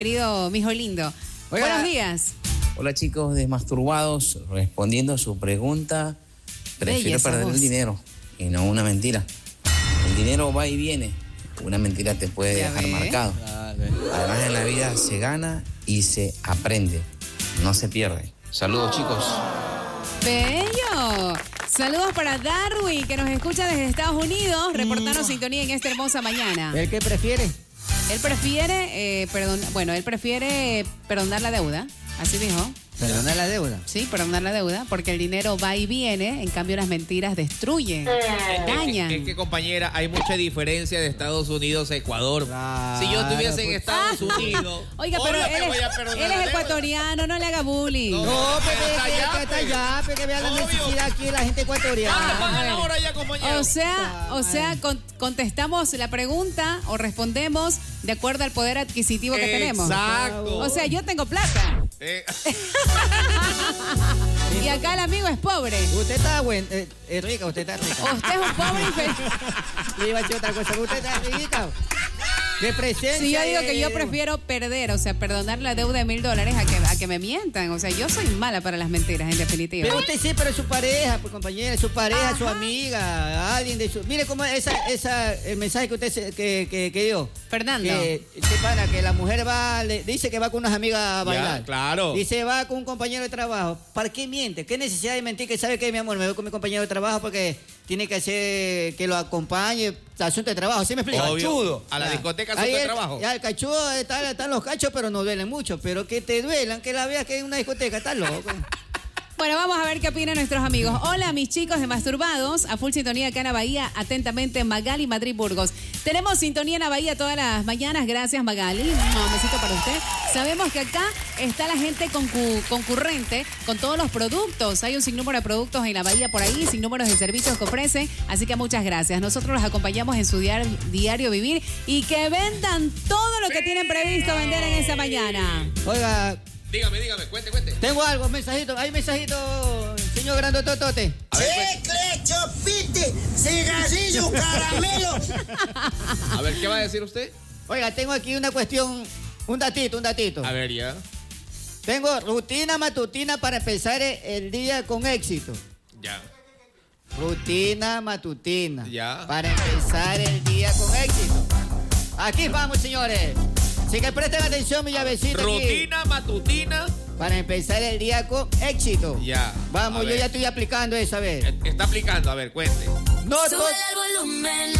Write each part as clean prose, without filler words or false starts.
Querido mijo lindo. Oiga. Buenos días. Hola chicos desmasturbados, respondiendo a su pregunta, prefiero Bella perder esa el voz. dinero y no una mentira. El dinero va y viene, una mentira te puede Ya dejar ve. marcado. Además en la vida se gana y se aprende, no se pierde. Saludos chicos. Bello. Saludos para Darwin, que nos escucha desde Estados Unidos, reportando sintonía en esta hermosa mañana. ¿El que prefiere? Él prefiere, él prefiere perdonar la deuda, así dijo. Perdonar la deuda. Sí, perdonar la deuda, porque el dinero va y viene, en cambio las mentiras destruyen, dañan. Es que, compañera, hay mucha diferencia de Estados Unidos a Ecuador. Claro, Si yo estuviese en pues. Estados Unidos, Oiga, pero obvio que él voy a perdonar es la deuda. ecuatoriano, no le haga bullying. No. No, Pero pero está allá, está allá, pero que vea la Obvio. necesidad aquí de la gente ¿Cuánto ecuatoriana. pagan ahora ya, compañero? O sea, contestamos la pregunta o respondemos de acuerdo al poder adquisitivo que tenemos. Exacto. O sea, yo tengo plata y acá el amigo es pobre. Usted está rica, usted está rica. Usted es un pobre infeliz. Le iba a decir otra cosa, usted está rica. De presencia. Si yo digo que yo prefiero perder, o sea, perdonar la deuda de $1,000 a que me mientan. O sea, yo soy mala para las mentiras, en definitiva. Pero usted sí, pero es su pareja, pues compañera, su pareja, su amiga, alguien de su... Mire cómo el mensaje que usted que dio. Fernando. Que la mujer dice que va con unas amigas a bailar. claro. Dice, va con un compañero de trabajo. ¿Para qué miente? ¿Qué necesidad de mentir? Que sabe que mi amor, me voy con mi compañero de trabajo porque tiene que hacer que lo acompañe, asunto de trabajo. ¿Sí me explico? Obvio. A la discoteca asunto de trabajo. Ya, el cachudo están los cachos, pero no duelen mucho. Pero que te duelan, que la veas que es una discoteca, estás loco. Bueno, vamos a ver qué opinan nuestros amigos. Hola, mis chicos de Masturbados, a full sintonía acá en la Bahía, atentamente Magali Madrid Burgos. Tenemos sintonía en la Bahía todas las mañanas, gracias Magali, un besito para usted. Sabemos que acá está la gente concurrente con todos los productos. Hay un sinnúmero de productos en la Bahía por ahí, sinnúmeros de servicios que ofrecen, así que muchas gracias. Nosotros los acompañamos en su diario vivir y que vendan todo lo que tienen previsto vender en esa mañana. Oiga... Dígame, cuente. Tengo algo, mensajito. Hay mensajito, señor Grandototote. Chicle, chopite, cigarrillo, caramelo. A ver, ¿qué va a decir usted? Oiga, tengo aquí una cuestión, un datito. A ver, ya. Tengo rutina matutina para empezar el día con éxito. Ya. Rutina matutina. Ya. Para empezar el día con éxito. Aquí vamos, señores. Así que presten atención, mi llavecita. Rutina matutina. Para empezar el día con éxito. Ya. Vamos, A yo ver. ya estoy aplicando eso, a ver. Está aplicando, a ver, cuente. No, Sube el volumen.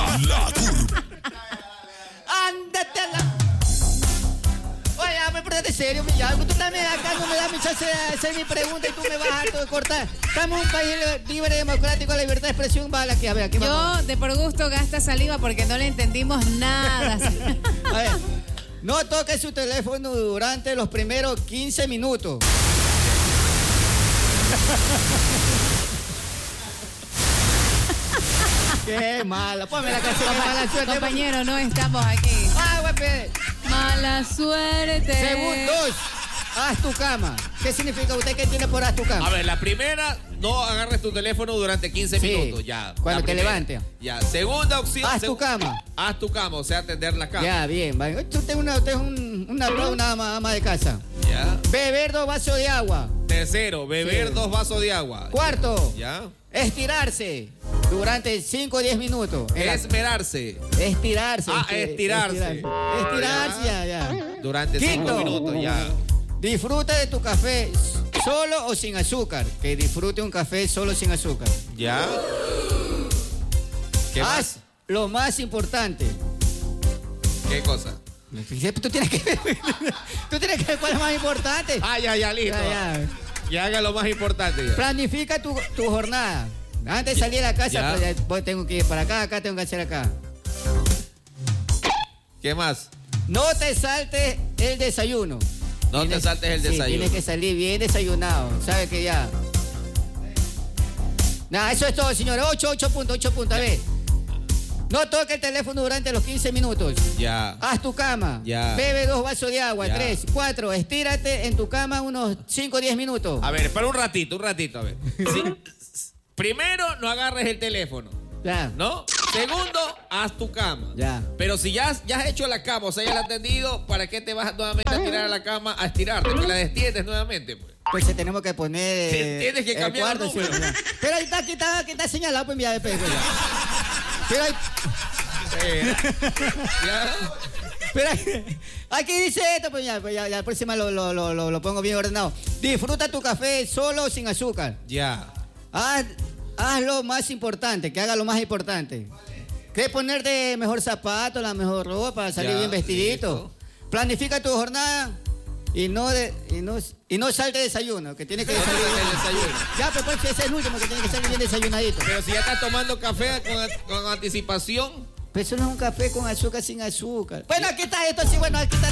¡Ándate a la... Oye, me portaste serio, mi llave. Tú también acá no me das mi chance de hacer mi pregunta y tú me vas a cortar. Estamos en un país libre, democrático, la libertad de expresión vale aquí. A ver, aquí vamos. Yo de por gusto gasta saliva porque no le entendimos nada. A ver, no toque su teléfono durante los primeros 15 minutos. Qué mala. Ponme la canción de mala suerte. Compañero, no estamos aquí. Ah, güey, Mala suerte. Segundo, haz tu cama. ¿Qué significa usted que tiene por haz tu cama? A ver, la primera, no agarres tu teléfono durante 15 Sí, minutos, ya. cuando La te primera. levantes. Ya, segunda opción. Haz tu cama. Haz tu cama, o sea, tender la cama. Ya, bien. Vale. Usted es una ama de casa. Ya. Beber 2 vasos de agua. Tercero, beber Sí. 2 vasos de agua. Cuarto, Ya. estirarse durante 5 o 10 minutos. Esmerarse Estirarse. Ah, estirarse. Estirarse, ya. durante 5 Quinto. minutos, ya. Disfruta de tu café solo o sin azúcar. Que disfrute un café solo sin azúcar. Ya. ¿Qué más? Haz lo más importante. ¿Qué cosa? Tú tienes que ver cuál es más importante. Ah, ya, listo. Ya. Y haga lo más importante. Ya. Planifica tu jornada. Antes de salir a la casa, Ya. pues, pues, tengo que ir para acá tengo que hacer acá. ¿Qué más? No te saltes el desayuno. No te saltes el desayuno. Tienes que salir bien desayunado. ¿Sabes que ya? Nada, eso es todo, señores. 8 puntos. A ver. No toque el teléfono durante los 15 minutos. Ya. Haz tu cama. Ya. Bebe 2 vasos de agua. Ya. 3, 4. Estírate en tu cama unos 5 o 10 minutos. A ver, para un ratito, a ver. Sí. Primero, no agarres el teléfono, Ya. ¿no? Segundo, haz tu cama. Ya. Pero si ya has hecho la cama, o sea, ya la has tendido, ¿para qué te vas nuevamente a tirar a la cama a estirarte? Que la destiendes nuevamente, pues. Pues tenemos que poner. Tienes que cambiar el número. Sí, pero ahí está señalado, pues mira, pues, ya. Pero ahí. ¿Ya? Pero aquí dice esto, pues ya, la próxima lo pongo bien ordenado. Disfruta tu café solo o sin azúcar. Ya. Haz lo más importante, que haga lo más importante. Que ponerte mejor zapato, la mejor ropa, salir Ya, bien vestidito. listo. Planifica tu jornada y no salte de desayuno, que tiene que No salir. salte del desayuno. Ya, pues ese es el último, que tiene que salir bien desayunadito. Pero si ya estás tomando café con anticipación. Pero eso no es un café con azúcar sin azúcar. Bueno, aquí está esto, sí, bueno, aquí está.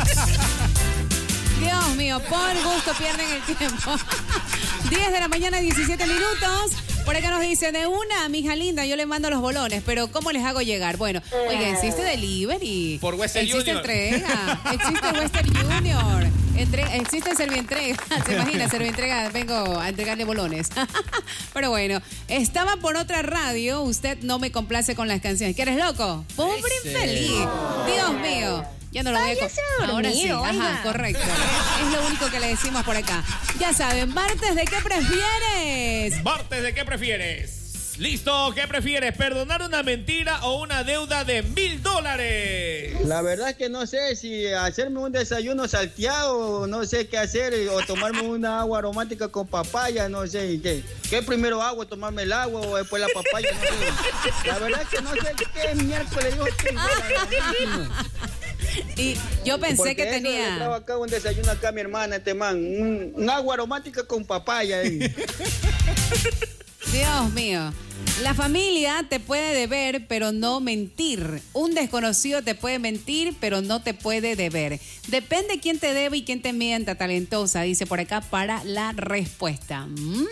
Dios mío, por gusto pierden el tiempo. 10 de la mañana, 17 minutos. Por acá nos dice, de una, mi hija linda, yo le mando los bolones, pero ¿cómo les hago llegar? Bueno, oiga, existe delivery. Por Western existe Junior. Entrega. Existe Western Junior. Existe Servientrega. ¿Se imagina? Servientrega, vengo a entregarle bolones. Pero bueno, estaba por otra radio, usted no me complace con las canciones. ¿Que eres loco? Pobre infeliz. Dios mío. Ya no lo voy a... Ahora sí, ajá, correcto. Es lo único que le decimos por acá. Ya saben, martes, ¿de qué prefieres? Martes, ¿de qué prefieres? Listo, ¿qué prefieres? ¿Perdonar una mentira o una deuda de $1,000? La verdad es que no sé si hacerme un desayuno salteado, no sé qué hacer, o tomarme una agua aromática con papaya, no sé qué. ¿Qué primero hago? ¿Tomarme el agua o después la papaya? No sé. La verdad es que no sé qué miércoles digo. Y yo pensé Porque que eso tenía... le traigo acá un desayuno acá a mi hermana, un agua aromática con papaya. Dios mío. La familia te puede deber, pero no mentir. Un desconocido te puede mentir, pero no te puede deber. Depende quién te debe y quién te mienta, talentosa, dice por acá para la respuesta.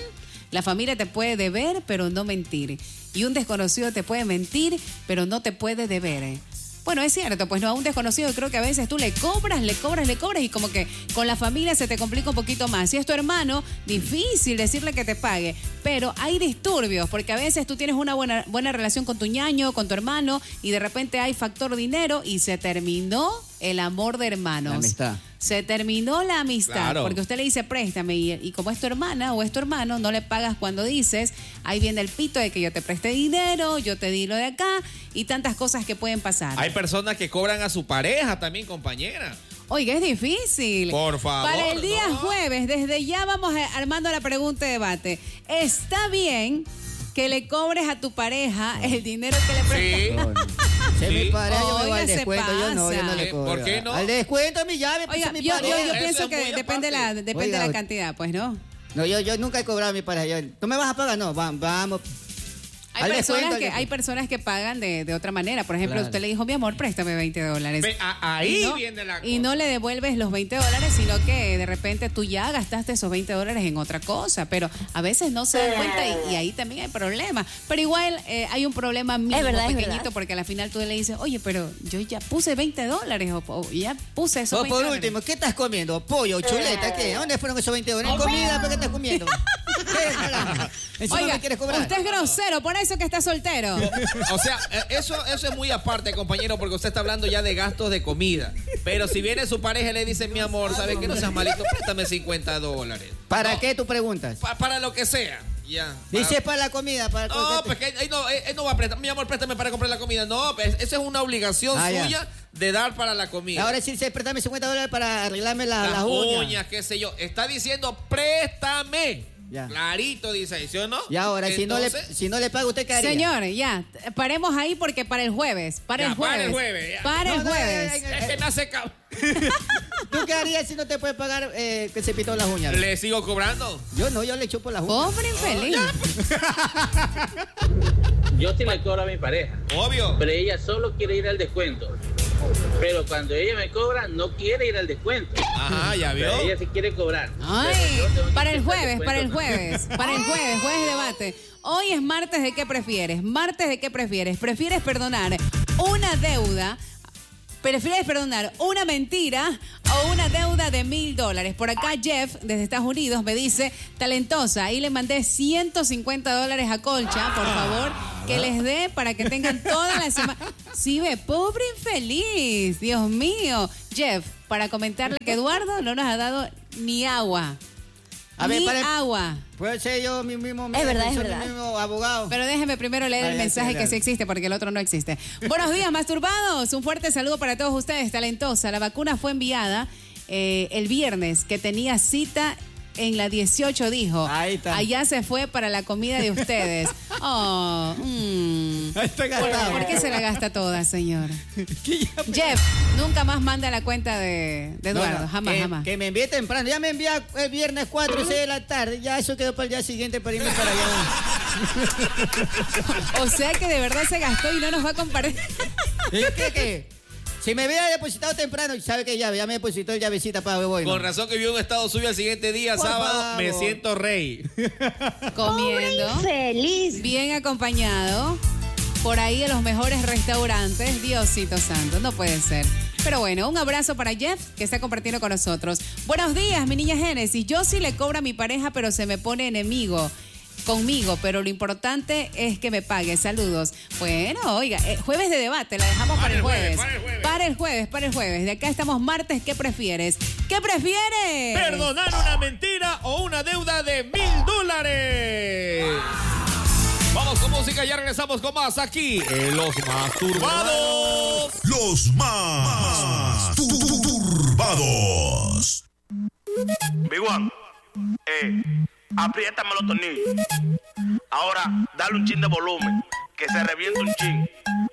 La familia te puede deber, pero no mentir. Y un desconocido te puede mentir, pero no te puede deber. Bueno, es cierto, pues no, a un desconocido creo que a veces tú le cobras y como que con la familia se te complica un poquito más. Si es tu hermano, difícil decirle que te pague, pero hay disturbios porque a veces tú tienes una buena relación con tu ñaño, con tu hermano y de repente hay factor dinero y se terminó el amor de hermanos. La amistad. Se terminó la amistad, Claro. porque usted le dice préstame y como es tu hermana o es tu hermano, no le pagas cuando dices, ahí viene el pito de que yo te presté dinero, yo te di lo de acá y tantas cosas que pueden pasar. Hay personas que cobran a su pareja también, compañera. Oiga, es difícil. Por favor, Para el día no. jueves, desde ya vamos armando la pregunta de debate. ¿Está bien que le cobres a tu pareja el dinero que le prestaste? Sí. Si Sí. mi pareja, yo me voy Oiga, al se descuento, yo no pasa. le cobro. ¿Por qué no? Al descuento, mi llave, pues Oiga, es mi yo pareja. pienso es que muy depende aparte. de Oiga, la cantidad, pues, ¿no? No, yo nunca he cobrado a mi pareja. ¿Tú me vas a pagar? No, vamos. Al descuento, al Hay personas que pagan de otra manera. Por ejemplo, Claro. usted le dijo, mi amor, préstame $20. Ahí Y no- viene la cosa. Y no le devuelves los $20, sino que de repente tú ya gastaste esos $20 en otra cosa. Pero a veces no se dan cuenta y ahí también hay problemas. Pero igual hay un problema mínimo, verdad, es pequeñito, verdad. porque al final tú le dices, oye, pero yo ya puse $20 o ya puse esos O por $20. último, ¿qué estás comiendo? ¿Pollo, chuleta? ¿Qué? ¿Dónde fueron esos $20? ¿Comida? ¿Por qué estás comiendo? ¿Qué? Caramba. Encima Oiga, me quieres cobrar. usted es grosero, por eso que está soltero. O sea, eso es muy aparte, compañero, porque usted está hablando ya de gastos de comida. Pero si viene su pareja y le dice, mi amor, ¿sabes qué? No seas malito, préstame $50. ¿Para No, qué tú preguntas? Para lo que sea. Ya. Dice para la comida. Para No, pues que él no va a prestar. Mi amor, préstame para comprar la comida. No, pues esa es una obligación Ya. suya de dar para la comida. Ahora sí, préstame $50 para arreglarme las las uñas. qué sé yo. Está diciendo, préstame. Ya. Clarito dice ahí, ¿sí o no? Y ahora, Entonces, si no le paga, ¿usted qué haría? Señor, ya, paremos ahí porque para el jueves. Para Ya, el jueves. para el jueves, ya. Para el No, no, jueves. es que me hace cabrón. ¿Tú qué harías si no te puede pagar que se pitó las uñas? ¿Le sigo cobrando? Yo no, yo le chupo las uñas. Pobre infeliz. Yo sí le cobro a mi pareja, Obvio. pero ella solo quiere ir al descuento. Pero cuando ella me cobra, no quiere ir al descuento. Ajá, ya vio. Pero ella sí quiere cobrar. Ay, Pero yo tengo que para el ir al jueves, descuento para el también. jueves, para el jueves de debate. Hoy es martes de qué prefieres. Martes de qué prefieres. ¿Prefieres perdonar una deuda ¿Prefieres perdonar una mentira o una deuda de $1,000? Por acá Jeff, desde Estados Unidos, me dice, talentosa, ahí le mandé $150 a Colcha, por favor, que les dé para que tengan toda la semana. Sí, ve, pobre infeliz, Dios mío. Jeff, para comentarle que Eduardo no nos ha dado ni agua. A ver, agua. Puede ser yo mi mismo, Es verdad. mi mismo abogado. Pero déjeme primero leer el mensaje que sí existe, porque el otro no existe. Buenos días, masturbados. Un fuerte saludo para todos ustedes, talentosa. La vacuna fue enviada el viernes, que tenía cita en la 18, dijo. Ahí está. Allá se fue para la comida de ustedes. Oh, Ahí está gastado. ¿Por qué se la gasta toda, señor? Jeff, nunca más manda la cuenta de Eduardo. Jamás. Que me envíe temprano. Ya me envía el viernes 4 o 6 de la tarde. Ya eso quedó para el día siguiente para irme para allá. O sea que de verdad se gastó y no nos va a compartir. ¿Es que? Si me hubiera depositado temprano, sabe que ya me depositó el llavecita para voy. Con razón que vio un estado suyo al siguiente día, Por sábado, favor. me siento rey. Comiendo. Feliz. Bien acompañado. Por ahí en los mejores restaurantes. Diosito santo, no puede ser. Pero bueno, un abrazo para Jeff, que está compartiendo con nosotros. Buenos días, mi niña Génesis. Yo sí le cobro a mi pareja, pero se me pone enemigo conmigo, pero lo importante es que me pague. Saludos. Bueno, oiga, jueves de debate, la dejamos para el jueves. Para el jueves. De acá estamos martes. ¿Qué prefieres? ¿Qué prefieres? ¿Perdonar una mentira o una deuda de $1,000? Vamos con música, ya regresamos con más aquí en Los Masturbados. Los más turbados. Big One, apriétame los tornillos. Ahora, dale un chin de volumen, que se reviente un chin.